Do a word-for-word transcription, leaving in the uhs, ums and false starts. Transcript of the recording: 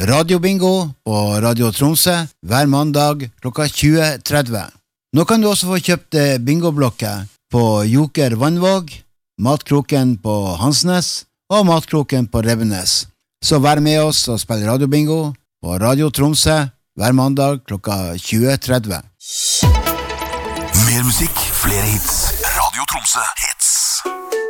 radiobingo på Radio Tromsø hver mandag klokka tjue tretti. Nå kan du også få kjøpt bingoblokker på Joker Vannvåg, Matkroken på Hansnes og Matkroken på Rebbenes. Så vær med oss og spill radiobingo på Radio Tromsø hver mandag klokka tjue tretti. Mer musikk, flere hits. Radio Tromsø hits.